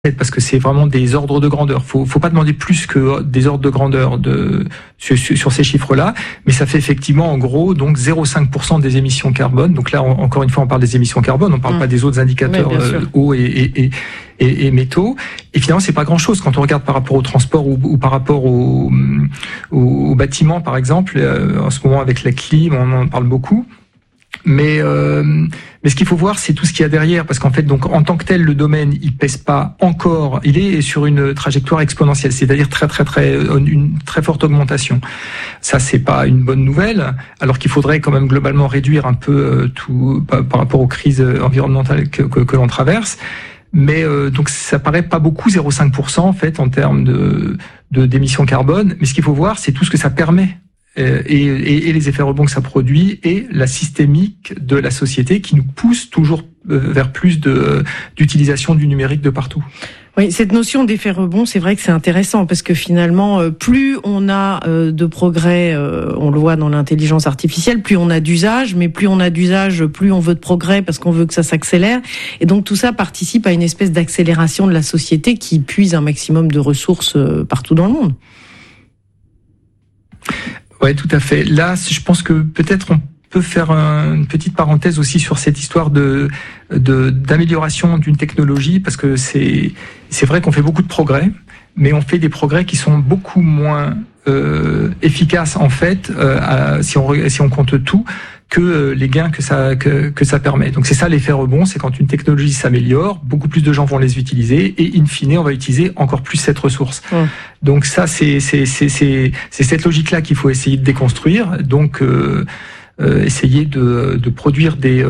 parce que c'est vraiment des ordres de grandeur. Faut pas demander plus que des ordres de grandeur sur ces chiffres-là, mais ça fait effectivement en gros donc 0,5% des émissions carbone. Donc là encore une fois on parle des émissions carbone, on parle pas des autres indicateurs eau et métaux. Et finalement c'est pas grand-chose quand on regarde par rapport au transport ou par rapport au bâtiment par exemple. En ce moment avec la clim on en parle beaucoup. Mais ce qu'il faut voir, c'est tout ce qu'il y a derrière, parce qu'en fait, donc en tant que tel, le domaine, il pèse pas encore. Il est sur une trajectoire exponentielle, c'est-à-dire une très forte augmentation. Ça, c'est pas une bonne nouvelle, alors qu'il faudrait quand même globalement réduire un peu tout par rapport aux crises environnementales que l'on traverse. Mais donc ça paraît pas beaucoup, 0,5% en fait en termes d'émissions carbone. Mais ce qu'il faut voir, c'est tout ce que ça permet. Et les effets rebonds que ça produit et la systémique de la société qui nous pousse toujours vers plus d'utilisation du numérique de partout. Oui, cette notion d'effet rebond, c'est vrai que c'est intéressant parce que finalement, plus on a de progrès, on le voit dans l'intelligence artificielle, plus on a d'usage, mais plus on a d'usage, plus on veut de progrès parce qu'on veut que ça s'accélère. Et donc tout ça participe à une espèce d'accélération de la société qui puise un maximum de ressources partout dans le monde. Ouais, tout à fait. Là, je pense que peut-être on peut faire une petite parenthèse aussi sur cette histoire d'amélioration d'une technologie, parce que c'est vrai qu'on fait beaucoup de progrès, mais on fait des progrès qui sont beaucoup moins efficaces en fait, si on compte tout, que les gains que ça permet. Donc c'est ça l'effet rebond, c'est quand une technologie s'améliore, beaucoup plus de gens vont les utiliser et in fine on va utiliser encore plus cette ressource. Donc ça c'est cette logique-là qu'il faut essayer de déconstruire. Donc essayer de produire des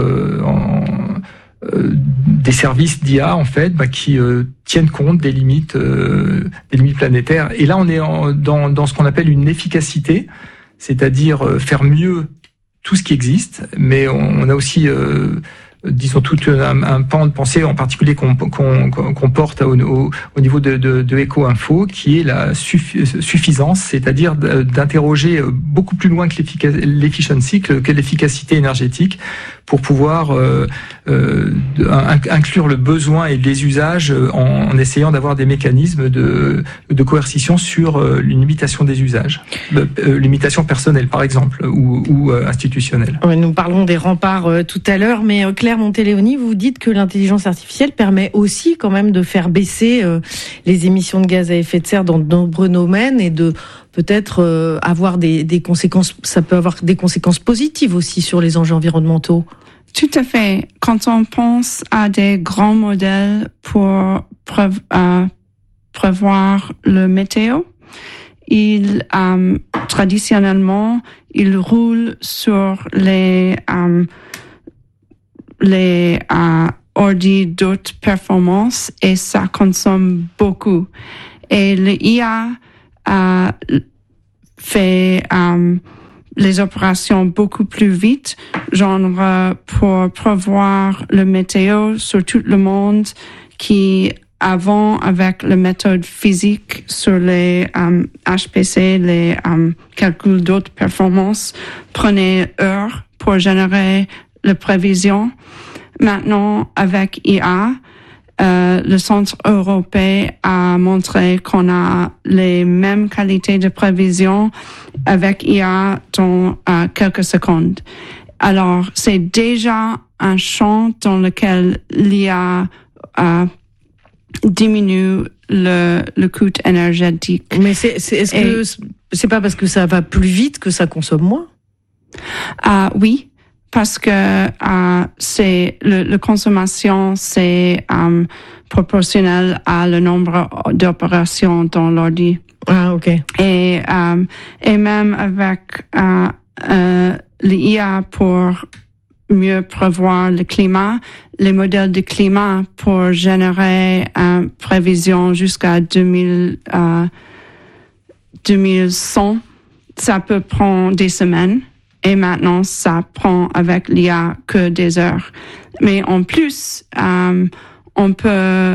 services d'IA en fait qui tiennent compte des limites planétaires. Et là on est dans ce qu'on appelle une efficacité, c'est-à-dire faire mieux tout ce qui existe, mais on a aussi, disons, tout un pan de pensée en particulier qu'on porte au niveau de Eco-Info, qui est la suffisance, c'est-à-dire d'interroger beaucoup plus loin que l'efficiency, que l'efficacité énergétique, pour pouvoir inclure le besoin et les usages en essayant d'avoir des mécanismes de coercition sur une limitation des usages, limitation personnelle par exemple ou institutionnelle. Ouais, nous parlons des remparts tout à l'heure, mais Claire Monteléoni, vous dites que l'intelligence artificielle permet aussi quand même de faire baisser les émissions de gaz à effet de serre dans de nombreux domaines et de peut-être avoir des conséquences. Ça peut avoir des conséquences positives aussi sur les enjeux environnementaux. Tout à fait. Quand on pense à des grands modèles pour prévoir le météo, traditionnellement, ils roulent sur les ordi d'haute performance et ça consomme beaucoup. Et l'IA fait les opérations beaucoup plus vite, genre pour prévoir le météo sur tout le monde qui avant, avec la méthode physique sur les HPC, les calculs d'haute performance, prenait heures pour générer la prévision. Maintenant, avec IA, le Centre européen a montré qu'on a les mêmes qualités de prévision avec IA dans quelques secondes. Alors, c'est déjà un champ dans lequel l'IA diminue le coût énergétique. Mais est-ce que c'est pas parce que ça va plus vite que ça consomme moins? Oui. Parce que c'est la consommation, c'est proportionnel à le nombre d'opérations dans l'ordi. Ah, ok. Et même avec l'IA pour mieux prévoir le climat, les modèles de climat pour générer une prévision jusqu'à 2100, ça peut prendre des semaines. Et maintenant, ça prend avec l'IA que des heures. Mais en plus, on peut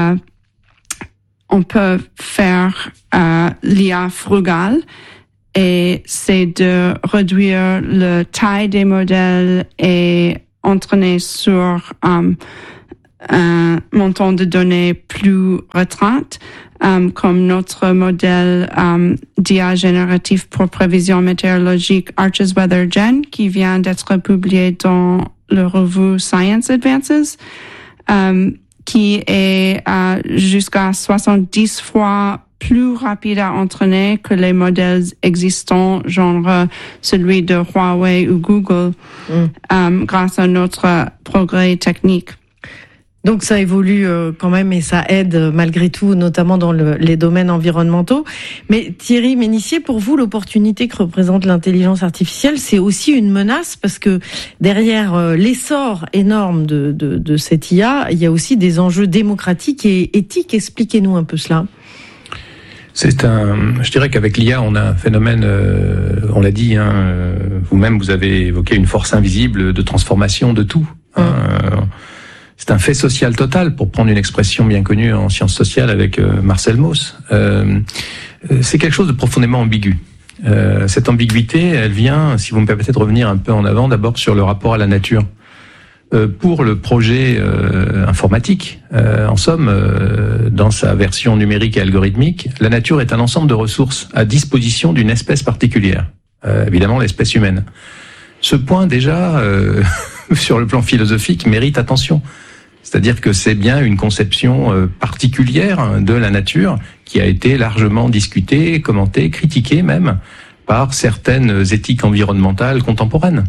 faire l'IA frugale et c'est de réduire la taille des modèles et entraîner sur un montant de données plus restreint, comme notre modèle d'IA génératif pour prévision météorologique Arches Weather Gen, qui vient d'être publié dans le revue Science Advances, qui est jusqu'à 70 fois plus rapide à entraîner que les modèles existants, genre celui de Huawei ou Google, grâce à notre progrès technique. Donc ça évolue quand même et ça aide malgré tout, notamment dans les domaines environnementaux. Mais Thierry Ménissier, pour vous, l'opportunité que représente l'intelligence artificielle, c'est aussi une menace parce que derrière l'essor énorme de cette IA, il y a aussi des enjeux démocratiques et éthiques. Expliquez-nous un peu cela. Je dirais qu'avec l'IA, on a un phénomène, on l'a dit, vous-même vous avez évoqué une force invisible de transformation de tout. C'est un fait social total, pour prendre une expression bien connue en sciences sociales avec Marcel Mauss. C'est quelque chose de profondément ambigu. Cette ambiguïté, elle vient, si vous me permettez de revenir un peu en avant, d'abord sur le rapport à la nature. Pour le projet informatique, en somme, dans sa version numérique et algorithmique, la nature est un ensemble de ressources à disposition d'une espèce particulière, évidemment l'espèce humaine. Ce point déjà, sur le plan philosophique, mérite attention. C'est-à-dire que c'est bien une conception particulière de la nature qui a été largement discutée, commentée, critiquée même par certaines éthiques environnementales contemporaines.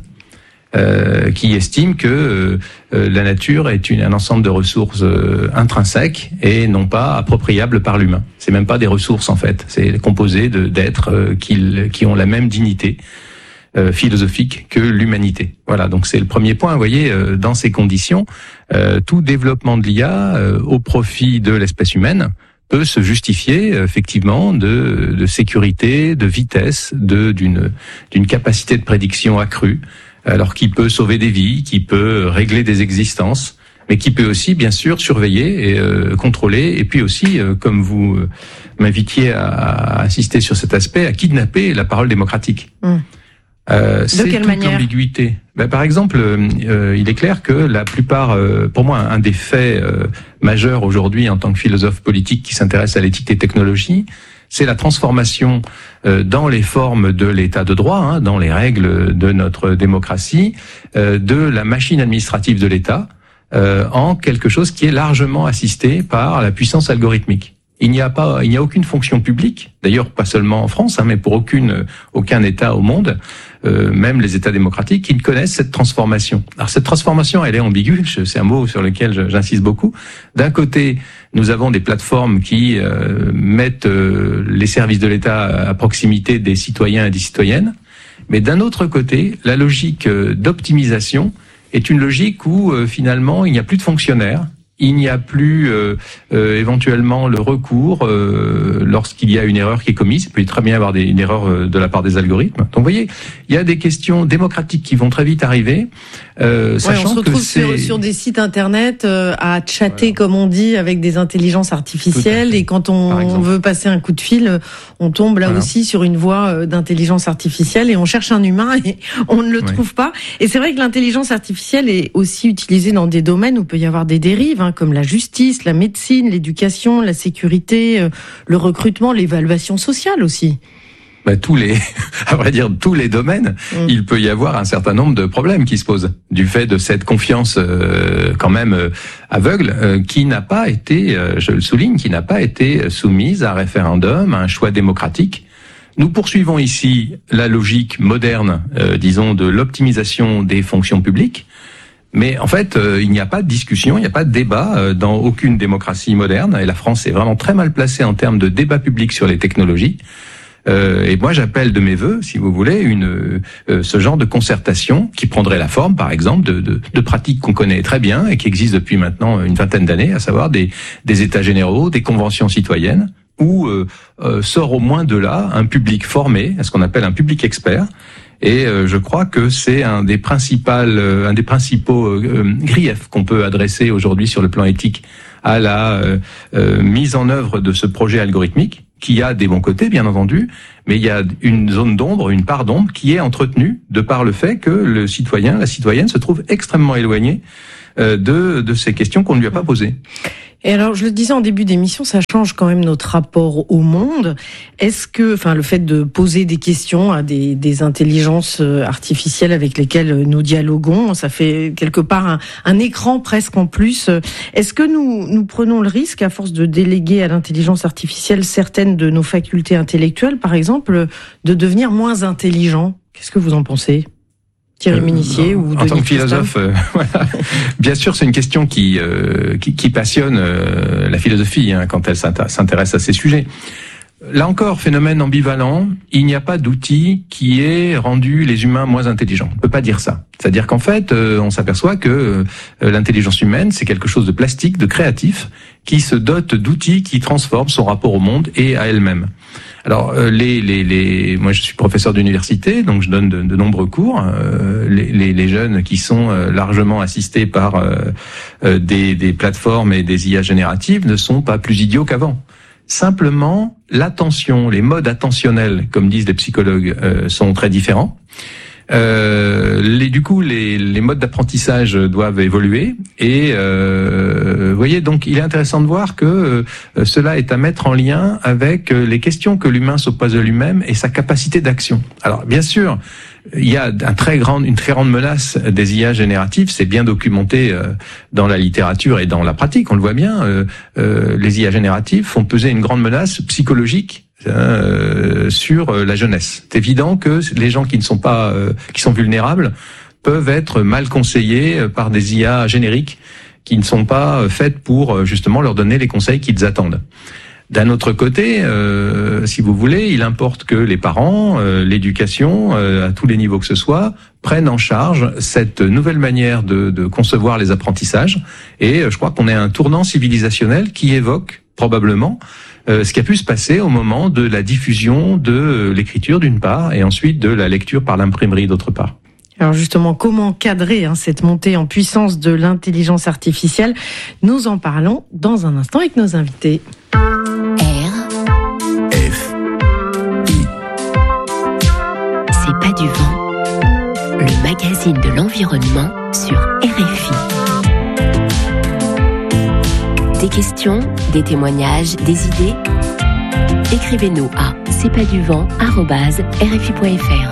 Qui estiment que la nature est un ensemble de ressources intrinsèques et non pas appropriables par l'humain. C'est même pas des ressources en fait, c'est composé d'êtres qui ont la même dignité philosophique que l'humanité. Voilà, donc c'est le premier point. Vous voyez, dans ces conditions, tout développement de l'IA au profit de l'espèce humaine peut se justifier effectivement de sécurité, de vitesse, d'une capacité de prédiction accrue. Alors qui peut sauver des vies, qui peut régler des existences, mais qui peut aussi, bien sûr, surveiller et contrôler, et puis aussi, comme vous m'invitiez à insister sur cet aspect, à kidnapper la parole démocratique. C'est de quelle toute manière l'ambiguïté. Par exemple, il est clair que la plupart, pour moi, un des faits majeurs aujourd'hui en tant que philosophe politique qui s'intéresse à l'éthique des technologies, c'est la transformation dans les formes de l'état de droit, dans les règles de notre démocratie, de la machine administrative de l'État en quelque chose qui est largement assisté par la puissance algorithmique. Il n'y a aucune fonction publique, d'ailleurs pas seulement en France, mais pour aucun État au monde, même les États démocratiques, qui ne connaissent cette transformation. Alors cette transformation, elle est ambiguë, c'est un mot sur lequel j'insiste beaucoup. D'un côté, nous avons des plateformes qui mettent les services de l'État à proximité des citoyens et des citoyennes, mais d'un autre côté, la logique d'optimisation est une logique où finalement il n'y a plus de fonctionnaires. Il n'y a plus éventuellement le recours lorsqu'il y a une erreur qui est commise. Il peut très bien y avoir une erreur de la part des algorithmes. Donc vous voyez, il y a des questions démocratiques qui vont très vite arriver. Sachant on se retrouve que sur des sites internet à chatter, comme on dit, avec des intelligences artificielles. Et quand on veut passer un coup de fil, on tombe là aussi sur une voie d'intelligence artificielle et on cherche un humain et on ne le trouve pas. Et c'est vrai que l'intelligence artificielle est aussi utilisée dans des domaines où il peut y avoir des dérives, comme la justice, la médecine, l'éducation, la sécurité, le recrutement, l'évaluation sociale aussi. À vrai dire, tous les domaines, il peut y avoir un certain nombre de problèmes qui se posent du fait de cette confiance quand même aveugle qui n'a pas été, je le souligne, qui n'a pas été soumise à un référendum, à un choix démocratique. Nous poursuivons ici la logique moderne, disons, de l'optimisation des fonctions publiques. Mais en fait, il n'y a pas de discussion, il n'y a pas de débat dans aucune démocratie moderne. Et la France est vraiment très mal placée en termes de débat public sur les technologies. Et moi, j'appelle de mes vœux, si vous voulez, ce genre de concertation qui prendrait la forme, par exemple, de pratiques qu'on connaît très bien et qui existent depuis maintenant une vingtaine d'années, à savoir des états généraux, des conventions citoyennes, où sort au moins de là un public formé, ce qu'on appelle un public expert. Et je crois que c'est un des principaux griefs qu'on peut adresser aujourd'hui sur le plan éthique à la mise en œuvre de ce projet algorithmique, qui a des bons côtés, bien entendu, mais il y a une zone d'ombre, une part d'ombre qui est entretenue de par le fait que le citoyen, la citoyenne se trouve extrêmement éloigné de ces questions qu'on ne lui a pas posées. Et alors, je le disais en début d'émission, ça change quand même notre rapport au monde. Est-ce que, le fait de poser des questions à des intelligences artificielles avec lesquelles nous dialoguons, ça fait quelque part un écran presque en plus. Est-ce que nous prenons le risque, à force de déléguer à l'intelligence artificielle certaines de nos facultés intellectuelles, par exemple, de devenir moins intelligents? Qu'est-ce que vous en pensez ? Thierry Munissier ou en tant que philosophe, voilà. Bien sûr, c'est une question qui passionne la philosophie quand elle s'intéresse à ces sujets. Là encore, phénomène ambivalent, il n'y a pas d'outil qui ait rendu les humains moins intelligents. On ne peut pas dire ça. C'est-à-dire qu'en fait, on s'aperçoit que l'intelligence humaine, c'est quelque chose de plastique, de créatif, qui se dote d'outils qui transforment son rapport au monde et à elle-même. Alors, moi, je suis professeur d'université, donc je donne de nombreux cours. Les jeunes qui sont largement assistés par des plateformes et des IA génératives ne sont pas plus idiots qu'avant. Simplement, l'attention, les modes attentionnels, comme disent les psychologues, sont très différents. Du coup, les modes d'apprentissage doivent évoluer et vous voyez, donc il est intéressant de voir que cela est à mettre en lien avec les questions que l'humain se pose à lui-même et sa capacité d'action. Alors, bien sûr, il y a une très grande menace des IA génératives, c'est bien documenté dans la littérature et dans la pratique, on le voit bien. Les IA génératives font peser une grande menace psychologique sur la jeunesse. C'est évident que les gens qui sont vulnérables peuvent être mal conseillés par des IA génériques qui ne sont pas faites pour justement leur donner les conseils qu'ils attendent. D'un autre côté, si vous voulez, il importe que les parents, l'éducation, à tous les niveaux que ce soit, prennent en charge cette nouvelle manière de concevoir les apprentissages. Et je crois qu'on est à un tournant civilisationnel qui évoque probablement ce qui a pu se passer au moment de la diffusion de l'écriture d'une part et ensuite de la lecture par l'imprimerie d'autre part. Alors justement, comment cadrer cette montée en puissance de l'intelligence artificielle? Nous en parlons dans un instant avec nos invités. C'est pas du vent, le magazine de l'environnement sur RFI. Des questions, des témoignages, des idées? Écrivez-nous à cestpaduvent@rfi.fr.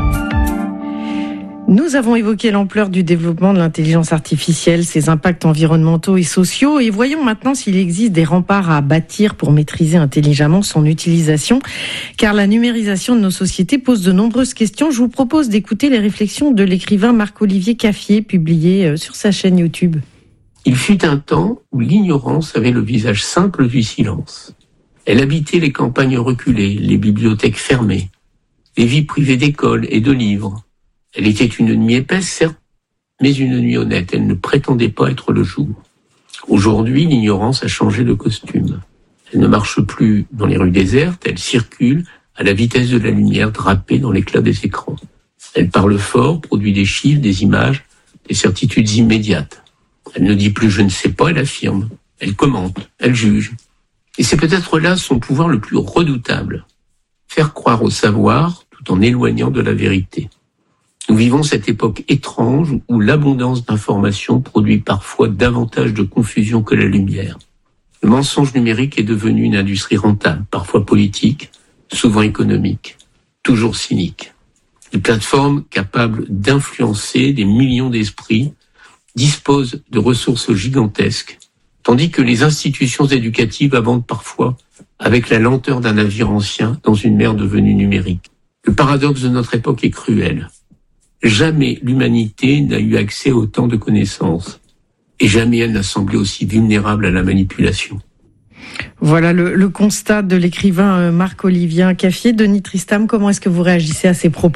Nous avons évoqué l'ampleur du développement de l'intelligence artificielle, ses impacts environnementaux et sociaux, et voyons maintenant s'il existe des remparts à bâtir pour maîtriser intelligemment son utilisation, car la numérisation de nos sociétés pose de nombreuses questions. Je vous propose d'écouter les réflexions de l'écrivain Marc-Olivier Caffier, publiées sur sa chaîne YouTube. Il fut un temps où l'ignorance avait le visage simple du silence. Elle habitait les campagnes reculées, les bibliothèques fermées, les vies privées d'écoles et de livres. Elle était une nuit épaisse, certes, mais une nuit honnête. Elle ne prétendait pas être le jour. Aujourd'hui, l'ignorance a changé de costume. Elle ne marche plus dans les rues désertes, elle circule à la vitesse de la lumière drapée dans l'éclat des écrans. Elle parle fort, produit des chiffres, des images, des certitudes immédiates. Elle ne dit plus « je ne sais pas », elle affirme. Elle commente, elle juge. Et c'est peut-être là son pouvoir le plus redoutable. Faire croire au savoir tout en éloignant de la vérité. Nous vivons cette époque étrange où l'abondance d'informations produit parfois davantage de confusion que la lumière. Le mensonge numérique est devenu une industrie rentable, parfois politique, souvent économique, toujours cynique. Les plateformes capables d'influencer des millions d'esprits disposent de ressources gigantesques, tandis que les institutions éducatives avancent parfois avec la lenteur d'un navire ancien dans une mer devenue numérique. Le paradoxe de notre époque est cruel. Jamais l'humanité n'a eu accès à autant de connaissances, et jamais elle n'a semblé aussi vulnérable à la manipulation. Voilà le constat de l'écrivain Marc-Olivier Caffier. Denis Tristam, comment est-ce que vous réagissez à ces propos ?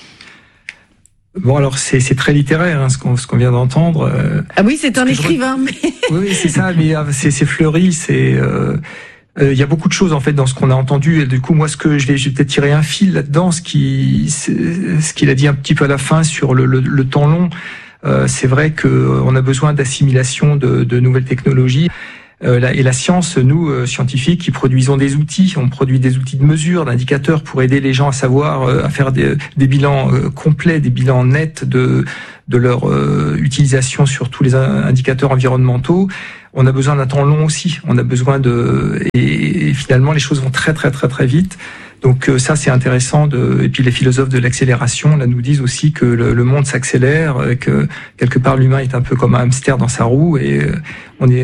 Bon, alors c'est très littéraire ce qu'on vient d'entendre. Ah oui, c'est un écrivain, mais... Oui, c'est ça, mais c'est fleuri, il y a beaucoup de choses en fait dans ce qu'on a entendu, et du coup moi je vais peut-être tirer un fil là-dedans, ce qu'il a dit un petit peu à la fin sur le temps long. C'est vrai que on a besoin d'assimilation de nouvelles technologies. Et la science, nous, scientifiques, qui produisons des outils, on produit des outils de mesure, d'indicateurs pour aider les gens à savoir, à faire des bilans complets, des bilans nets de leur utilisation sur tous les indicateurs environnementaux. On a besoin d'un temps long aussi. On a besoin et finalement les choses vont très très très très vite. Donc ça c'est intéressant. Et puis les philosophes de l'accélération là nous disent aussi que le monde s'accélère, que quelque part l'humain est un peu comme un hamster dans sa roue et on est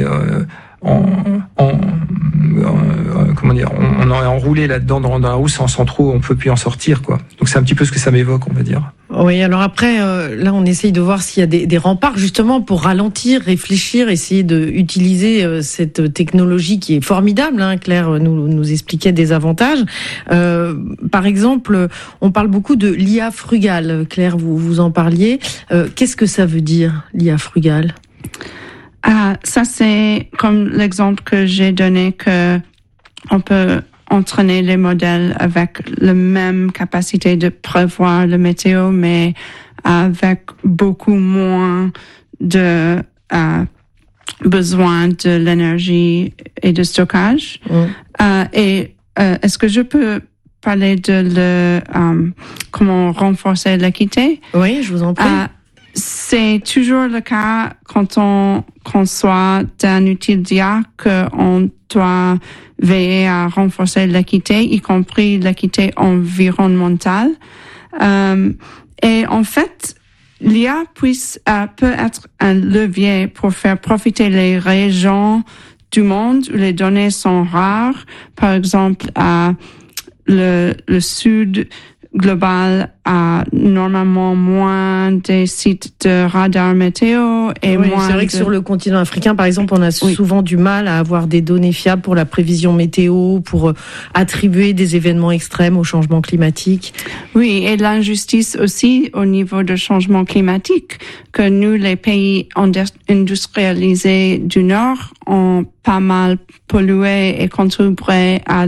comment dire, on est enroulé là-dedans dans la roue sans trop, on peut plus en sortir quoi. Donc c'est un petit peu ce que ça m'évoque, on va dire. Oui, alors après, là, on essaye de voir s'il y a des remparts justement pour ralentir, réfléchir, essayer d'utiliser cette technologie qui est formidable. Hein, Claire nous expliquait des avantages. Par exemple, on parle beaucoup de l'IA frugale. Claire, vous en parliez. Qu'est-ce que ça veut dire, l'IA frugale ? Ça, c'est comme l'exemple que j'ai donné que on peut entraîner les modèles avec la même capacité de prévoir le météo, mais avec beaucoup moins de besoin de l'énergie et de stockage. Est-ce que je peux parler de comment renforcer l'équité? Oui, je vous en prie. C'est toujours le cas quand on conçoit un outil d'IA qu'on doit veiller à renforcer l'équité, y compris l'équité environnementale. Et en fait, l'IA peut être un levier pour faire profiter les régions du monde où les données sont rares. Par exemple, le sud global a normalement moins des sites de radar météo et oui, moins. C'est vrai que sur le continent africain, par exemple, on a souvent du mal à avoir des données fiables pour la prévision météo, pour attribuer des événements extrêmes au changement climatique. Oui, et l'injustice aussi au niveau du changement climatique, que nous, les pays industrialisés du Nord, ont pas mal pollué et contribué à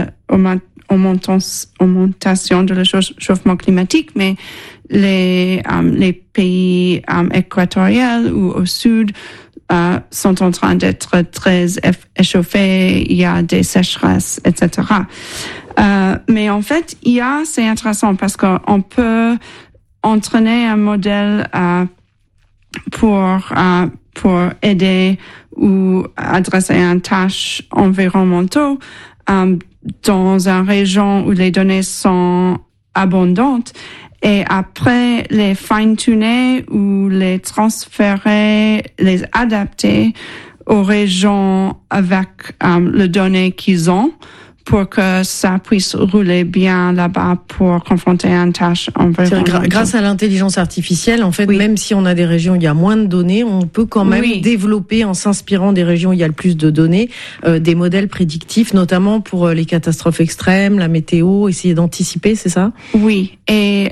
l'augmentation de réchauffement climatique, mais les pays équatoriaux ou au sud sont en train d'être très échauffés, il y a des sécheresses, etc. Mais en fait, IA, c'est intéressant parce qu'on peut entraîner un modèle pour aider ou adresser une tâche environnementale dans une région où les données sont abondantes et après les fine-tuner ou les transférer, les adapter aux régions avec les données qu'ils ont pour que ça puisse rouler bien là-bas pour confronter une tâche environnementale. Grâce à l'intelligence artificielle, en fait, même si on a des régions où il y a moins de données, on peut quand même développer, en s'inspirant des régions où il y a le plus de données, des modèles prédictifs, notamment pour les catastrophes extrêmes, la météo, essayer d'anticiper, c'est ça? Oui, et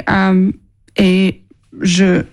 je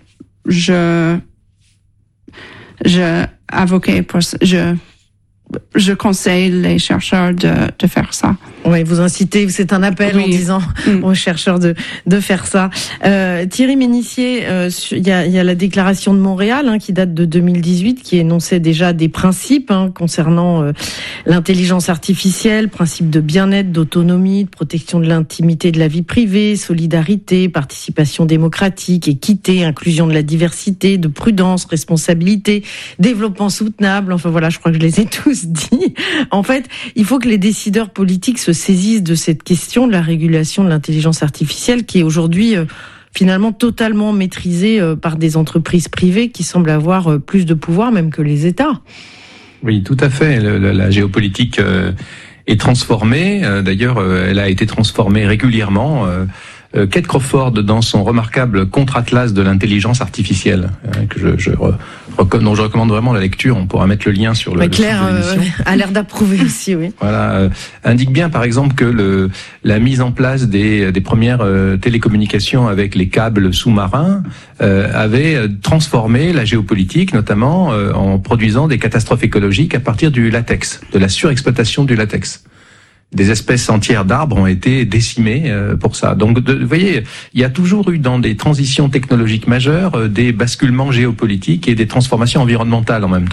avoquais pour je conseille les chercheurs de faire ça. Oui, vous incitez, c'est un appel en disant aux chercheurs de faire ça. Thierry Ménissier, il y a la déclaration de Montréal qui date de 2018, qui énonçait déjà des principes concernant l'intelligence artificielle, principes de bien-être, d'autonomie, de protection de l'intimité de la vie privée, solidarité, participation démocratique, équité, inclusion de la diversité, de prudence, responsabilité, développement soutenable. Enfin voilà, je crois que je les ai tous dit. En fait, il faut que les décideurs politiques se saisissent de cette question de la régulation de l'intelligence artificielle qui est aujourd'hui finalement totalement maîtrisée par des entreprises privées qui semblent avoir plus de pouvoir même que les États. Oui, tout à fait. La géopolitique est transformée. D'ailleurs, elle a été transformée régulièrement. Kate Crawford, dans son remarquable contre-atlas de l'intelligence artificielle, que dont je recommande vraiment la lecture, on pourra mettre le lien sur le Claire a l'air d'approuver aussi, oui. Voilà, indique bien par exemple que la mise en place des premières télécommunications avec les câbles sous-marins avait transformé la géopolitique, notamment en produisant des catastrophes écologiques à partir du latex, de la surexploitation du latex. Des espèces entières d'arbres ont été décimées pour ça. Donc, vous voyez, il y a toujours eu dans des transitions technologiques majeures des basculements géopolitiques et des transformations environnementales en même temps.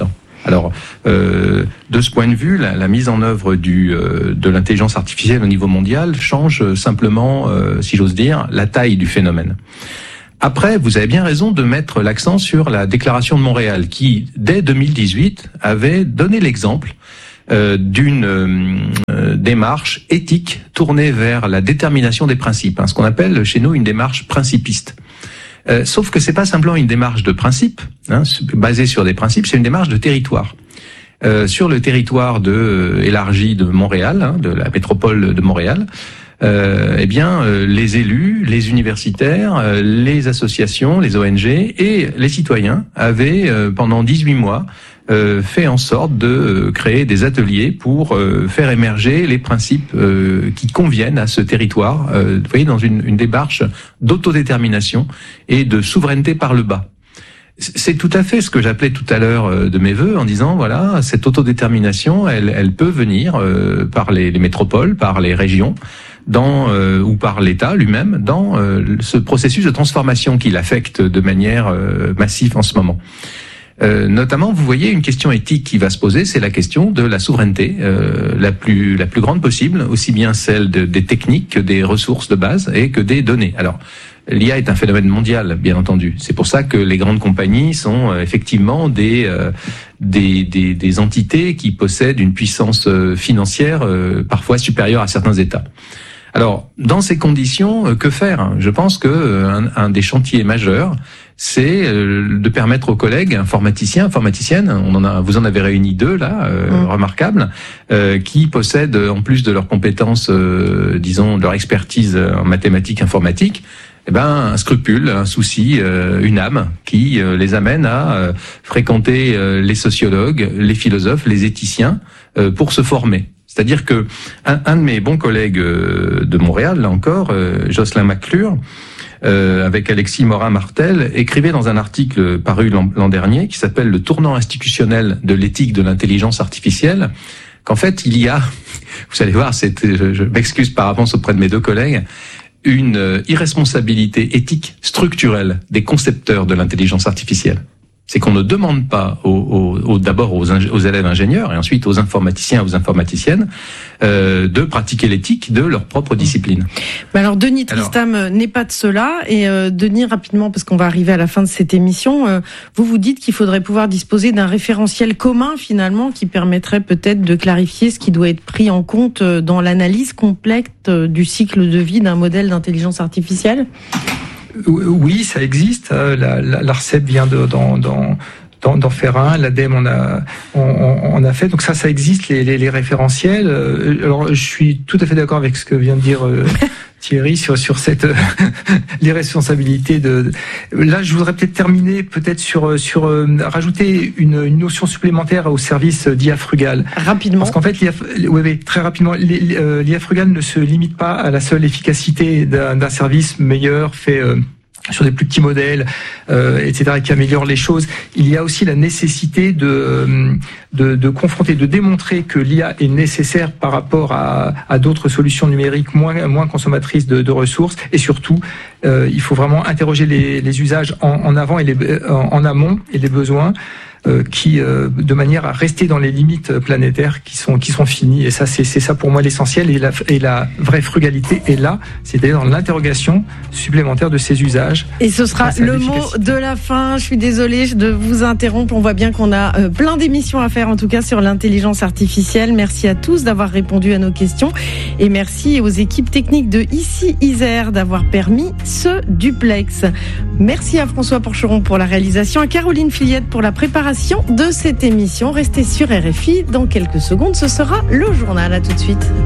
Alors, de ce point de vue, la mise en œuvre de l'intelligence artificielle au niveau mondial change simplement, si j'ose dire, la taille du phénomène. Après, vous avez bien raison de mettre l'accent sur la Déclaration de Montréal, qui, dès 2018, avait donné l'exemple d'une démarche éthique tournée vers la détermination des principes, ce qu'on appelle chez nous une démarche principiste. Sauf que c'est pas simplement une démarche de principe, basée sur des principes, c'est une démarche de territoire. Sur le territoire élargi de Montréal, de la métropole de Montréal, les élus, les universitaires, les associations, les ONG et les citoyens avaient pendant 18 mois fait en sorte de créer des ateliers pour faire émerger les principes qui conviennent à ce territoire, vous voyez, dans une démarche d'autodétermination et de souveraineté par le bas. C'est tout à fait ce que j'appelais tout à l'heure de mes vœux, en disant, voilà, cette autodétermination, elle peut venir par les métropoles, par les régions, ou par l'État lui-même, dans ce processus de transformation qui l'affecte de manière massive en ce moment. Notamment, vous voyez, une question éthique qui va se poser, c'est la question de la souveraineté la plus grande possible, aussi bien celle des techniques que des ressources de base et que des données. Alors, l'IA est un phénomène mondial, bien entendu. C'est pour ça que les grandes compagnies sont effectivement des entités qui possèdent une puissance financière parfois supérieure à certains États. Alors, dans ces conditions, que faire ? Je pense que un des chantiers majeurs, c'est de permettre aux collègues informaticiens, informaticiennes, vous en avez réuni 2 là, remarquables, qui possèdent en plus de leurs compétences, disons, de leur expertise en mathématiques informatiques, un scrupule, un souci, une âme qui les amène à fréquenter les sociologues, les philosophes, les éthiciens pour se former. C'est-à-dire que un de mes bons collègues de Montréal, là encore, Jocelyn McClure, avec Alexis Morin-Martel, écrivait dans un article paru l'an dernier qui s'appelle « Le tournant institutionnel de l'éthique de l'intelligence artificielle », qu'en fait, il y a, vous allez voir, je m'excuse par avance auprès de mes 2 collègues, une irresponsabilité éthique structurelle des concepteurs de l'intelligence artificielle. C'est qu'on ne demande pas d'abord aux élèves ingénieurs et ensuite aux informaticiens et aux informaticiennes de pratiquer l'éthique de leur propre discipline. Mais alors Denis Tristam n'est pas de cela, et Denis, rapidement, parce qu'on va arriver à la fin de cette émission, vous dites qu'il faudrait pouvoir disposer d'un référentiel commun finalement qui permettrait peut-être de clarifier ce qui doit être pris en compte dans l'analyse complète du cycle de vie d'un modèle d'intelligence artificielle. Oui, ça existe. L'ARCEP vient d'en faire un. L'ADEME on a fait. Donc ça existe, les référentiels. Alors, je suis tout à fait d'accord avec ce que vient de dire Thierry sur cette l'irresponsabilité de. Là, je voudrais peut-être terminer sur rajouter une notion supplémentaire au service d'IA Frugal. Rapidement. Parce qu'en fait, très rapidement, l'IA Frugal ne se limite pas à la seule efficacité d'un service meilleur fait sur des plus petits modèles, etc., qui améliorent les choses. Il y a aussi la nécessité de confronter, de démontrer que l'IA est nécessaire par rapport à d'autres solutions numériques moins consommatrices de ressources. Et surtout, il faut vraiment interroger les usages en avant et en amont et les besoins. De manière à rester dans les limites planétaires qui sont finies. Et ça, c'est ça pour moi l'essentiel. Et la vraie frugalité est là, c'est-à-dire dans l'interrogation supplémentaire de ces usages. Et ce sera le mot de la fin. Je suis désolée de vous interrompre. On voit bien qu'on a plein d'émissions à faire, en tout cas sur l'intelligence artificielle. Merci à tous d'avoir répondu à nos questions. Et merci aux équipes techniques de Ici Isère d'avoir permis ce duplex. Merci à François Porcheron pour la réalisation, à Caroline Fillette pour la préparation de cette émission. Restez sur RFI. Dans quelques secondes, ce sera le journal. À tout de suite.